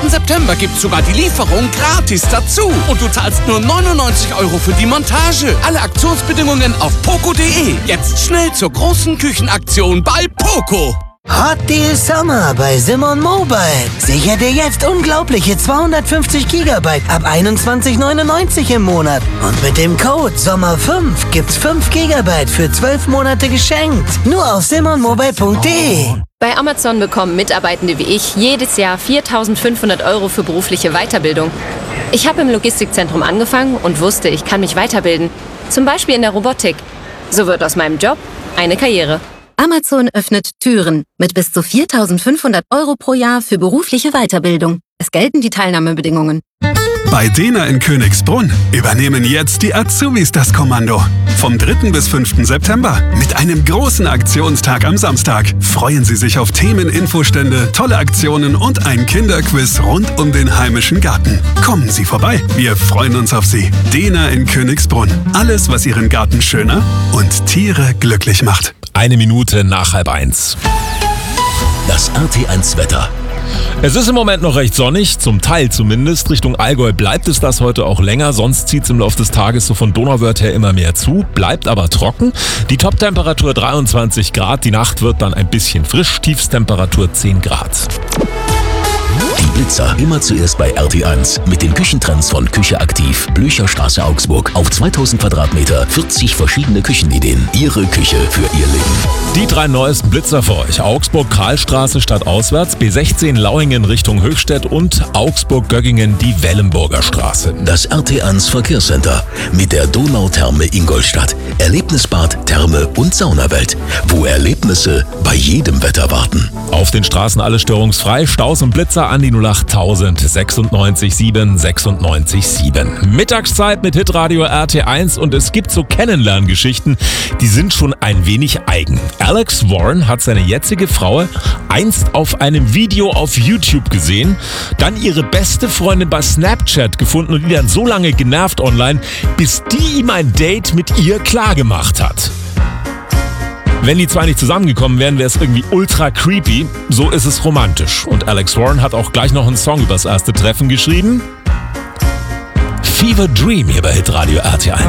September gibt's sogar die Lieferung gratis dazu. Und du zahlst nur 99 € für die Montage. Alle Aktionsbedingungen auf poco.de. Jetzt schnell zur großen Küchenaktion bei Poco. Hot Deal Summer bei Simon Mobile. Sicher dir jetzt unglaubliche 250 GB ab 21,99 im Monat. Und mit dem Code SOMMER5 gibt's 5 GB für 12 Monate geschenkt. Nur auf simonmobile.de. Bei Amazon bekommen Mitarbeitende wie ich jedes Jahr 4.500 € für berufliche Weiterbildung. Ich habe im Logistikzentrum angefangen und wusste, ich kann mich weiterbilden. Zum Beispiel in der Robotik. So wird aus meinem Job eine Karriere. Amazon öffnet Türen mit bis zu 4.500 € pro Jahr für berufliche Weiterbildung. Es gelten die Teilnahmebedingungen. Bei Dena in Königsbrunn übernehmen jetzt die Azubis das Kommando. Vom 3. bis 5. September mit einem großen Aktionstag am Samstag freuen Sie sich auf Themen, Infostände, tolle Aktionen und ein Kinderquiz rund um den heimischen Garten. Kommen Sie vorbei, wir freuen uns auf Sie. Dena in Königsbrunn. Alles, was Ihren Garten schöner und Tiere glücklich macht. 1 Minute nach 12:30. Das RT1 Wetter. Es ist im Moment noch recht sonnig, zum Teil zumindest. Richtung Allgäu bleibt es das heute auch länger, sonst zieht es im Laufe des Tages so von Donauwörth her immer mehr zu, bleibt aber trocken. Die Toptemperatur 23 Grad, die Nacht wird dann ein bisschen frisch, Tiefstemperatur 10 Grad. Die Blitzer immer zuerst bei RT1 mit den Küchentrends von Küche aktiv, Blücherstraße Augsburg. Auf 2000 Quadratmeter 40 verschiedene Küchenideen. Ihre Küche für Ihr Leben. Die 3 neuesten Blitzer für euch. Augsburg-Karlstraße stadtauswärts, B16 Lauingen Richtung Höchstädt und Augsburg-Göggingen die Wellenburger Straße. Das RT1 Verkehrscenter mit der Donautherme Ingolstadt. Erlebnisbad, Therme und Saunawelt. Wo Erlebnisse bei jedem Wetter warten. Auf den Straßen alles störungsfrei. Staus und Blitzer an die 08000 96 7 96 7. Mittagszeit mit Hitradio RT1 und es gibt so Kennenlerngeschichten, die sind schon ein wenig eigen. Alex Warren hat seine jetzige Frau einst auf einem Video auf YouTube gesehen, dann ihre beste Freundin bei Snapchat gefunden und die dann so lange genervt online, bis die ihm ein Date mit ihr klargemacht hat. Wenn die zwei nicht zusammengekommen wären, wäre es irgendwie ultra creepy. So ist es romantisch. Und Alex Warren hat auch gleich noch einen Song über das erste Treffen geschrieben. Fever Dream hier bei Hitradio RT1.